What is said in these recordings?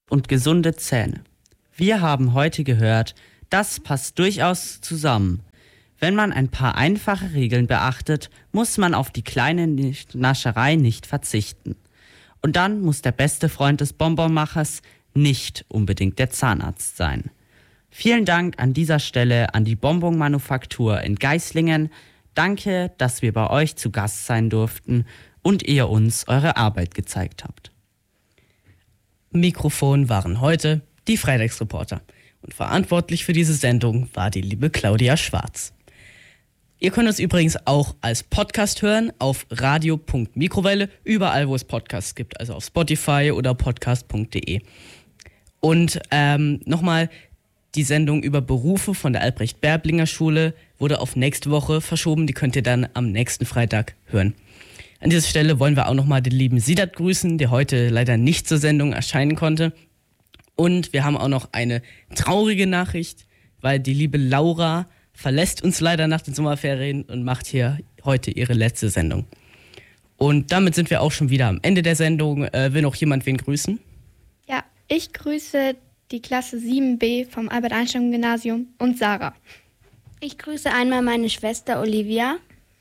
und gesunde Zähne. Wir haben heute gehört, das passt durchaus zusammen. Wenn man ein paar einfache Regeln beachtet, muss man auf die kleine Nascherei nicht verzichten. Und dann muss der beste Freund des Bonbonmachers nicht unbedingt der Zahnarzt sein. Vielen Dank an dieser Stelle an die Bonbonmanufaktur in Geislingen. Danke, dass wir bei euch zu Gast sein durften und ihr uns eure Arbeit gezeigt habt. Mikrofon waren heute die Freitagsreporter. Und verantwortlich für diese Sendung war die liebe Claudia Schwarz. Ihr könnt uns übrigens auch als Podcast hören auf radio.mikrowelle, überall wo es Podcasts gibt, also auf Spotify oder podcast.de. Und nochmal, die Sendung über Berufe von der Albrecht-Berblinger-Schule wurde auf nächste Woche verschoben, die könnt ihr dann am nächsten Freitag hören. An dieser Stelle wollen wir auch nochmal den lieben Sidat grüßen, der heute leider nicht zur Sendung erscheinen konnte. Und wir haben auch noch eine traurige Nachricht, weil die liebe Laura verlässt uns leider nach den Sommerferien und macht hier heute ihre letzte Sendung. Und damit sind wir auch schon wieder am Ende der Sendung. Will noch jemand wen grüßen? Ja, ich grüße die Klasse 7b vom Albert-Einstein-Gymnasium und Sarah. Ich grüße einmal meine Schwester Olivia.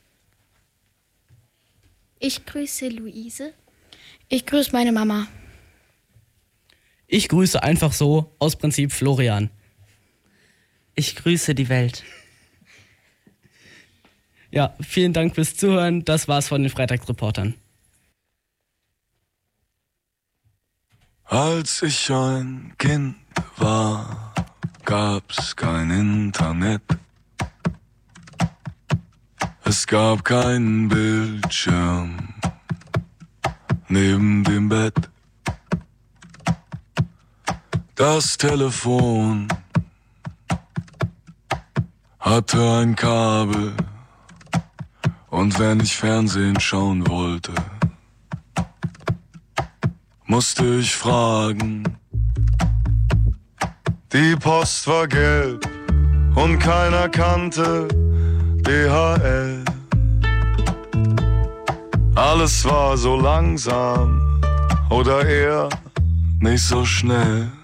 Ich grüße Luise. Ich grüße meine Mama. Ich grüße einfach so, aus Prinzip Florian. Ich grüße die Welt. Ja, vielen Dank fürs Zuhören. Das war's von den Freitagsreportern. Als ich ein Kind war, gab's kein Internet. Es gab keinen Bildschirm neben dem Bett. Das Telefon hatte ein Kabel, und wenn ich Fernsehen schauen wollte, musste ich fragen. Die Post war gelb und keiner kannte DHL. Alles war so langsam oder eher nicht so schnell.